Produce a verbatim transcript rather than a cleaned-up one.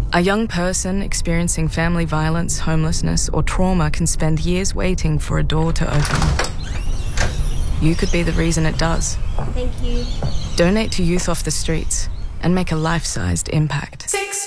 A young person experiencing family violence, homelessness, or trauma can spend years waiting for a door to open. You could be the reason it does. Thank you. Donate to Youth Off the Streets and make a life-sized impact. Six